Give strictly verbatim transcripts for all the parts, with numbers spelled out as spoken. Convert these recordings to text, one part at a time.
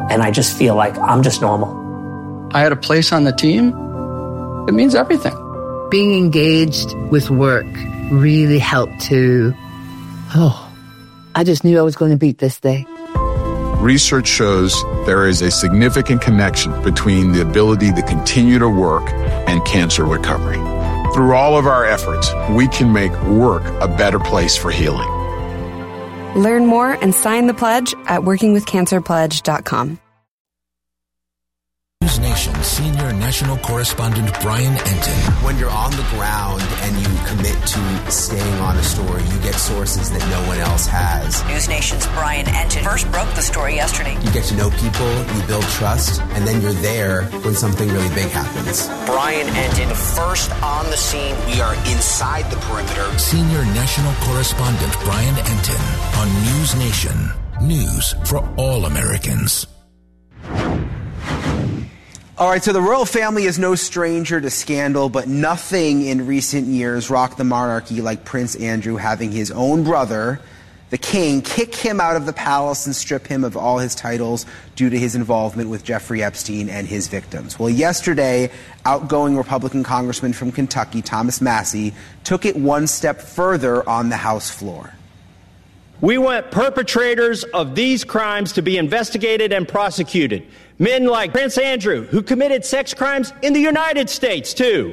And I just feel like I'm just normal. I had a place on the team. It means everything. Being engaged with work really helped to, oh, I just knew I was going to beat this day. Research shows there is a significant connection between the ability to continue to work and cancer recovery. Through all of our efforts, we can make work a better place for healing. Learn more and sign the pledge at working with cancer pledge dot com. News Nation senior national correspondent Brian Entin. When you're on the ground and you commit to staying on a story, you get sources that no one else has. News Nation's Brian Entin first broke the story yesterday. You get to know people, you build trust, and then you're there when something really big happens. Brian Entin, first on the scene. We are inside the perimeter. Senior national correspondent Brian Entin on News Nation. News for all Americans. All right, so the royal family is no stranger to scandal, but nothing in recent years rocked the monarchy like Prince Andrew having his own brother, the king, kick him out of the palace and strip him of all his titles due to his involvement with Jeffrey Epstein and his victims. Well, yesterday, outgoing Republican Congressman from Kentucky, Thomas Massie, took it one step further on the House floor. We want perpetrators of these crimes to be investigated and prosecuted. Men like Prince Andrew, who committed sex crimes in the United States, too.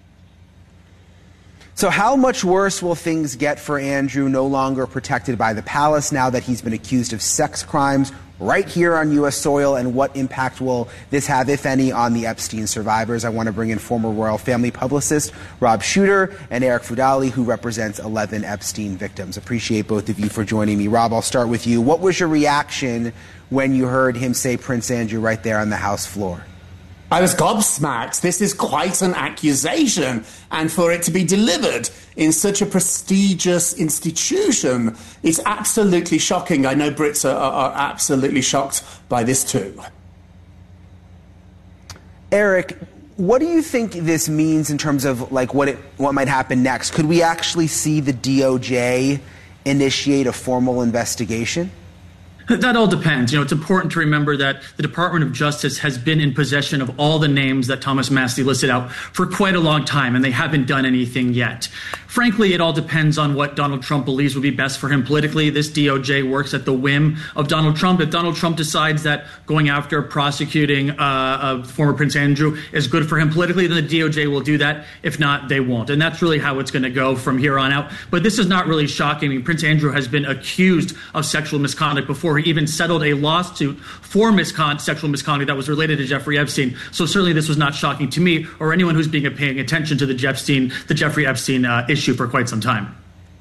So how much worse will things get for Andrew, no longer protected by the palace, now that he's been accused of sex crimes right here on U S soil? And what impact will this have, if any, on the Epstein survivors? I want to bring in former royal family publicist Rob Shuter and Eric Fudali, who represents eleven Epstein victims. Appreciate both of you for joining me. Rob, I'll start with you. What was your reaction when you heard him say Prince Andrew right there on the House floor? I was gobsmacked. This is quite an accusation, and for it to be delivered in such a prestigious institution, it's absolutely shocking. I know Brits are, are, are absolutely shocked by this too. Eric, what do you think this means in terms of like what it what might happen next? Could we actually see the D O J initiate a formal investigation? That all depends. You know, it's important to remember that the Department of Justice has been in possession of all the names that Thomas Massie listed out for quite a long time, and they haven't done anything yet. Frankly, it all depends on what Donald Trump believes would be best for him politically. This D O J works at the whim of Donald Trump. If Donald Trump decides that going after prosecuting uh, uh, former Prince Andrew is good for him politically, then the D O J will do that. If not, they won't. And that's really how it's going to go from here on out. But this is not really shocking. I mean, Prince Andrew has been accused of sexual misconduct before. He even settled a lawsuit for miscon- sexual misconduct that was related to Jeffrey Epstein. So certainly this was not shocking to me or anyone who's been paying attention to the Epstein, the Jeffrey Epstein uh, issue for quite some time.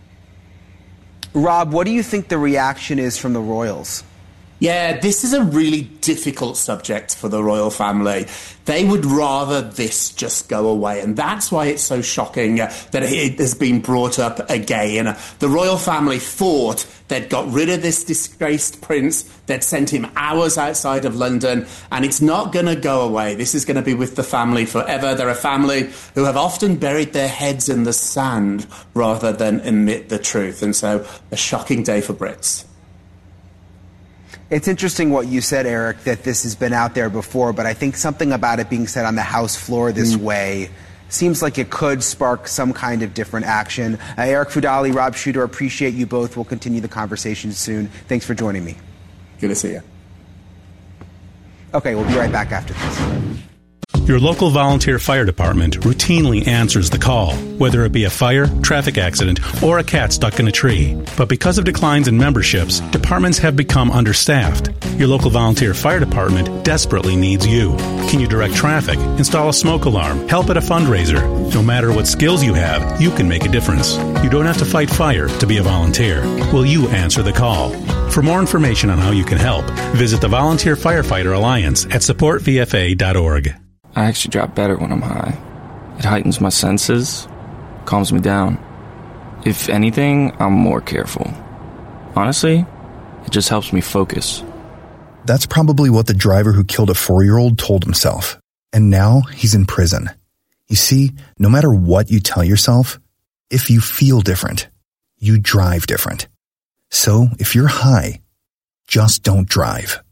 Rob, what do you think the reaction is from the royals? Yeah, this is a really difficult subject for the royal family. They would rather this just go away, and that's why it's so shocking uh, that it has been brought up again. The royal family thought they'd got rid of this disgraced prince, they'd sent him hours outside of London, and it's not going to go away. This is going to be with the family forever. They're a family who have often buried their heads in the sand rather than admit the truth, and so a shocking day for Brits. It's interesting what you said, Eric, that this has been out there before, but I think something about it being said on the House floor this mm. way seems like it could spark some kind of different action. Uh, Eric Fudali, Rob Shuter, appreciate you both. We'll continue the conversation soon. Thanks for joining me. Good to see you. Okay, we'll be right back after this. Your local volunteer fire department routinely answers the call, whether it be a fire, traffic accident, or a cat stuck in a tree. But because of declines in memberships, departments have become understaffed. Your local volunteer fire department desperately needs you. Can you direct traffic, install a smoke alarm, help at a fundraiser? No matter what skills you have, you can make a difference. You don't have to fight fire to be a volunteer. Will you answer the call? For more information on how you can help, visit the Volunteer Firefighter Alliance at support v f a dot org. I actually drop better when I'm high. It heightens my senses, calms me down. If anything, I'm more careful. Honestly, it just helps me focus. That's probably what the driver who killed a four-year-old told himself. And now he's in prison. You see, no matter what you tell yourself, if you feel different, you drive different. So if you're high, just don't drive.